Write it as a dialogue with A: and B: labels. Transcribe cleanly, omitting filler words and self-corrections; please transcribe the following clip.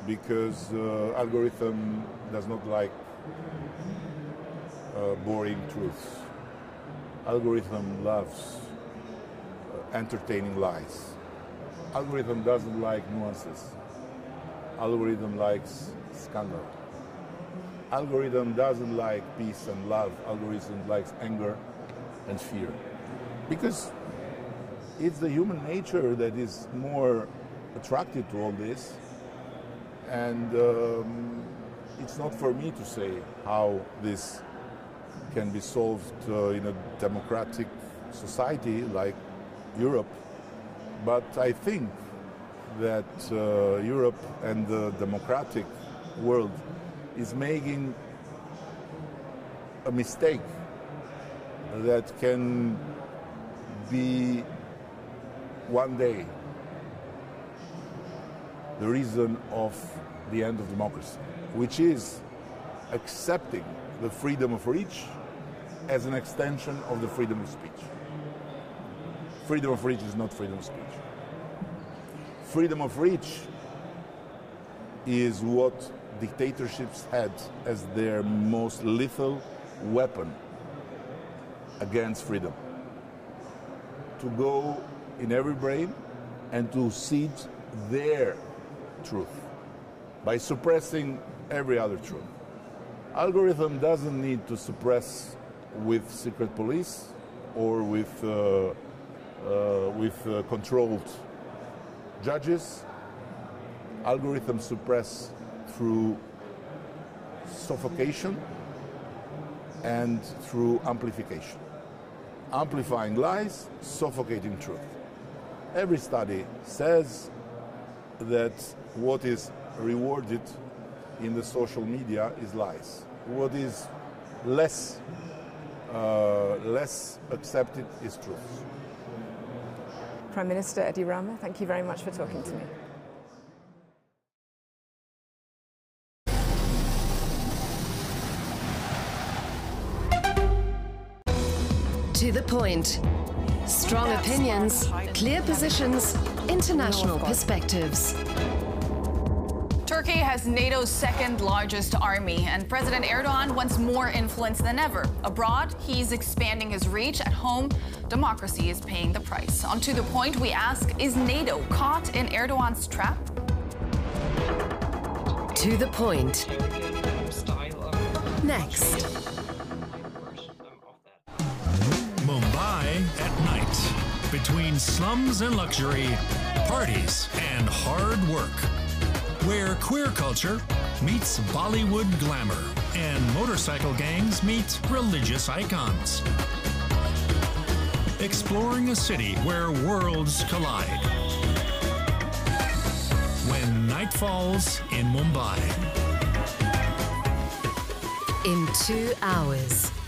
A: because algorithm does not like boring truths. Algorithm loves entertaining lies. Algorithm doesn't like nuances. Algorithm likes scandal. Algorithm doesn't like peace and love. Algorithm likes anger and fear. Because it's the human nature that is more attracted to all this. And it's not for me to say how this can be solved in a democratic society like Europe. But I think that Europe and the democratic world is making a mistake that can be one day the reason of the end of democracy, which is accepting the freedom of speech as an extension of the freedom of speech. Freedom of speech is not freedom of speech. Freedom of speech is what dictatorships had as their most lethal weapon against freedom. To go in every brain and to seed their truth by suppressing every other truth. Algorithm doesn't need to suppress with secret police or with controlled judges. Algorithms suppress through suffocation and through amplification. Amplifying lies, suffocating truth. Every study says that what is rewarded in the social media is lies. What is less accepted is truth.
B: Prime Minister Edi Rama, thank you very much for talking to me.
C: To the point. Strong opinions, clear positions, international perspectives.
D: Turkey has NATO's second largest army, and President Erdogan wants more influence than ever. Abroad, he's expanding his reach. At home, democracy is paying the price. On To the Point, we ask, is NATO caught in Erdogan's trap?
C: To the Point. Next.
E: Mumbai at night. Between slums and luxury, parties and hard work. Where queer culture meets Bollywood glamour and motorcycle gangs meet religious icons. Exploring a city where worlds collide. When night falls in Mumbai.
C: In 2 hours.